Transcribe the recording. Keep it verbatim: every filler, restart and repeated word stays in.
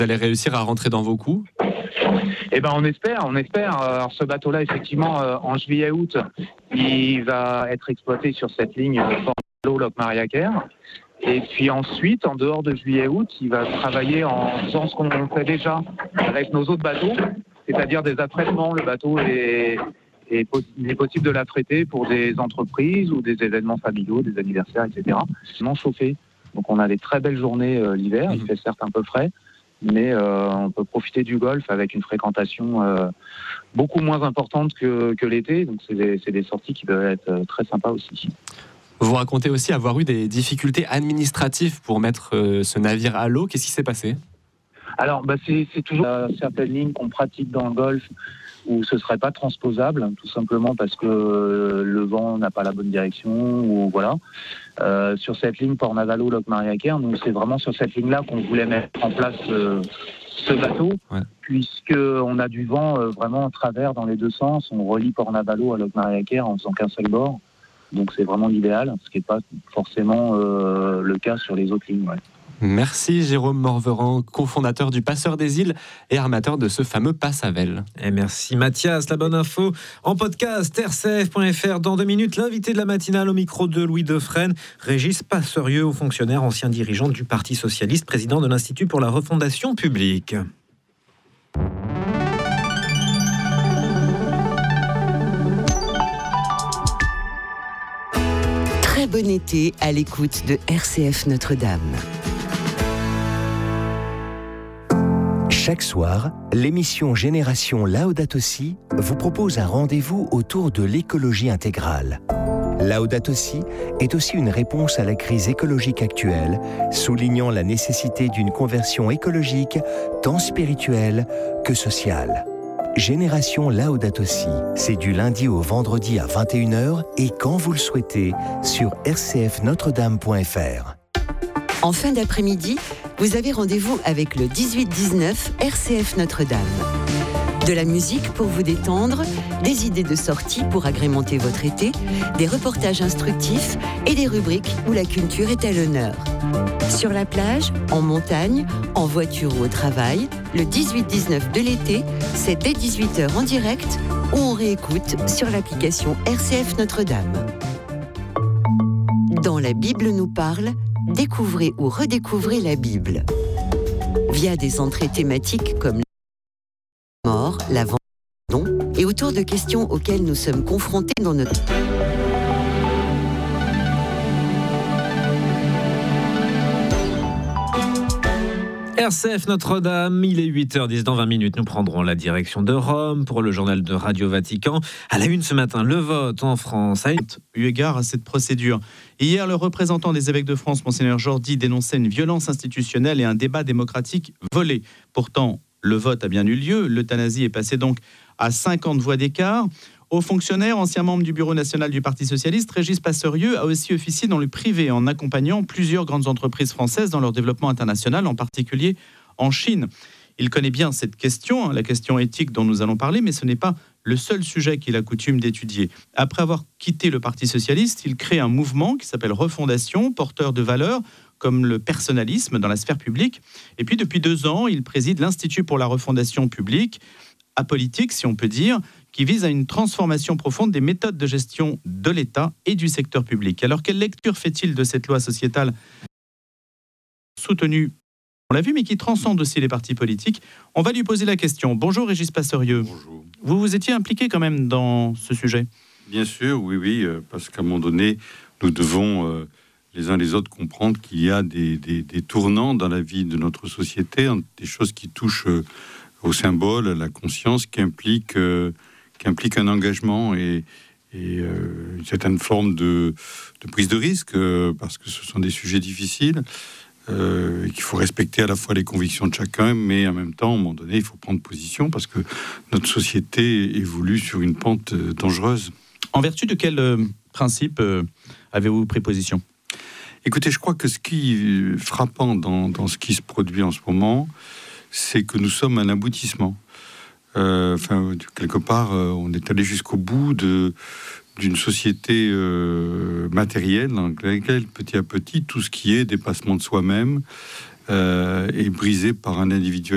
Vous allez réussir à rentrer dans vos coups ? Eh ben, on espère, on espère. Alors, ce bateau-là, effectivement, euh, en juillet-août, il va être exploité sur cette ligne Port-Malo-Locmaria-Caire. Et puis ensuite, en dehors de juillet-août, il va travailler en faisant ce qu'on fait déjà avec nos autres bateaux, c'est-à-dire des affrètements. Le bateau est, est, il est possible de l'affréter pour des entreprises ou des événements familiaux, des anniversaires, et cetera. Non chauffé. Donc on a des très belles journées euh, l'hiver, il fait certes un peu frais, mais euh, on peut profiter du golfe avec une fréquentation euh, beaucoup moins importante que, que l'été. Donc c'est des, c'est des sorties qui peuvent être euh, très sympas aussi. Vous racontez aussi avoir eu des difficultés administratives pour mettre euh, ce navire à l'eau. Qu'est-ce qui s'est passé ? Alors, bah, c'est, c'est toujours euh, certaines lignes qu'on pratique dans le golfe où ce ne serait pas transposable, tout simplement parce que euh, le vent n'a pas la bonne direction, ou voilà. Euh, sur cette ligne Port-Navalo-Locmaria-Caire, nous, c'est vraiment sur cette ligne-là qu'on voulait mettre en place euh, ce bateau, ouais. Puisqu'on a du vent euh, vraiment en travers dans les deux sens. On relie Port-Navalo à Locmaria-Caire en faisant qu'un seul bord. Donc c'est vraiment l'idéal, ce qui n'est pas forcément euh, le cas sur les autres lignes. Ouais. Merci Jérôme Morveran, cofondateur du Passeur des Îles et armateur de ce fameux Passavel. Et merci Mathias, la bonne info en podcast r c f point f r. Dans deux minutes, l'invité de la matinale au micro de Louis Defresne, Régis Passerieux, haut fonctionnaire, ancien dirigeant du Parti Socialiste, président de l'Institut pour la refondation publique. Très bon été à l'écoute de R C F Notre-Dame. Chaque soir, l'émission Génération Laudato Si vous propose un rendez-vous autour de l'écologie intégrale. Laudato Si est aussi une réponse à la crise écologique actuelle, soulignant la nécessité d'une conversion écologique tant spirituelle que sociale. Génération Laudato Si, c'est du lundi au vendredi à vingt et une heures et quand vous le souhaitez sur r c f notre dame point f r. En fin d'après-midi, vous avez rendez-vous avec le dix-huit dix-neuf R C F Notre-Dame. De la musique pour vous détendre, des idées de sortie pour agrémenter votre été, des reportages instructifs et des rubriques où la culture est à l'honneur. Sur la plage, en montagne, en voiture ou au travail, le dix-huit dix-neuf de l'été, c'est dès dix-huit heures en direct ou on réécoute sur l'application R C F Notre-Dame. Dans La Bible nous parle, découvrez ou redécouvrez la Bible. Via des entrées thématiques comme la mort, l'abandon, et autour de questions auxquelles nous sommes confrontés dans notre... R C F Notre-Dame, il est huit heures dix, dans vingt minutes, nous prendrons la direction de Rome pour le journal de Radio Vatican. À la une ce matin, le vote en France a eu égard à cette procédure. Hier, le représentant des évêques de France, Monseigneur Jordi, dénonçait une violence institutionnelle et un débat démocratique volé. Pourtant, le vote a bien eu lieu. L'euthanasie est passée donc à cinquante voix d'écart. Haut fonctionnaire, ancien membre du bureau national du Parti Socialiste, Régis Passerieux a aussi officié dans le privé en accompagnant plusieurs grandes entreprises françaises dans leur développement international, en particulier en Chine. Il connaît bien cette question, la question éthique dont nous allons parler, mais ce n'est pas le seul sujet qu'il a coutume d'étudier. Après avoir quitté le Parti Socialiste, il crée un mouvement qui s'appelle Refondation, porteur de valeurs comme le personnalisme dans la sphère publique. Et puis depuis deux ans, il préside l'Institut pour la refondation publique, apolitique si on peut dire, qui vise à une transformation profonde des méthodes de gestion de l'État et du secteur public. Alors, quelle lecture fait-il de cette loi sociétale soutenue, on l'a vu, mais qui transcende aussi les partis politiques ? On va lui poser la question. Bonjour Régis Passerieux. Bonjour. Vous vous étiez impliqué quand même dans ce sujet ? Bien sûr, oui, oui, parce qu'à un moment donné, nous devons euh, les uns les autres comprendre qu'il y a des, des, des tournants dans la vie de notre société, des choses qui touchent euh, au symbole, à la conscience, qui impliquent... Euh, qui implique un engagement et, et euh, une certaine forme de, de prise de risque, euh, parce que ce sont des sujets difficiles, euh, et qu'il faut respecter à la fois les convictions de chacun, mais en même temps, à un moment donné, il faut prendre position, parce que notre société évolue sur une pente euh, dangereuse. En vertu de quel euh, principe euh, avez-vous pris position ? Écoutez, je crois que ce qui est frappant dans, dans ce qui se produit en ce moment, c'est que nous sommes à un aboutissement. Euh, enfin, quelque part, euh, on est allé jusqu'au bout de, d'une société euh, matérielle dans laquelle, petit à petit, tout ce qui est dépassement de soi-même euh, est brisé par un individualisme